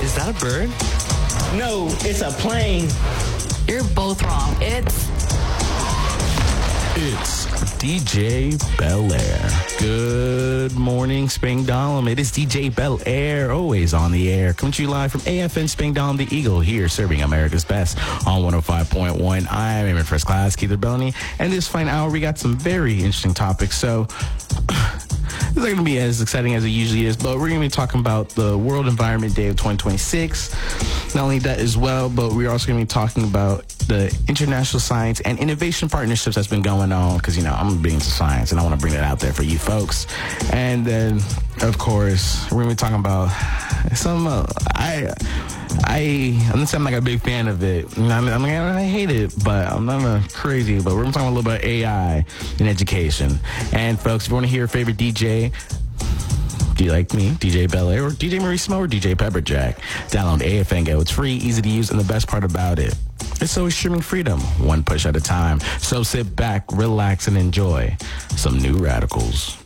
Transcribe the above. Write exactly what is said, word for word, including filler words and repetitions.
Is that a bird? No, it's a plane. You're both wrong. It's... It's D J Bel-Air. Good morning, Spangdahlem. It is D J Bel-Air, always on the air. Coming to you live from A F N Spangdahlem, the Eagle, here serving America's best on one oh five point one. I'm in first class, Keith Bellany, and this fine hour we got some very interesting topics. So it's not going to be as exciting as it usually is, but we're going to be talking about the World Environment Day of twenty twenty-six. Not only that as well, but we're also going to be talking about the international science and innovation partnerships that's been going on, because, you know, I'm big into science and I want to bring that out there for you folks. And then, of course, we're going to be talking about some, uh, I, I, I'm not saying I'm like a big fan of it. You know, I'm, I'm like, I hate it, but I'm not uh, crazy. But we're going to talk a little bit about A I in education. And folks, if you want to hear your favorite D J, do you like me, D J Bel-Air, or D J Marissimo, or D J Pepperjack? Download A F N Go. It's free, easy to use, and the best part about it, it's always streaming freedom, one push at a time. So sit back, relax, and enjoy some New Radicals.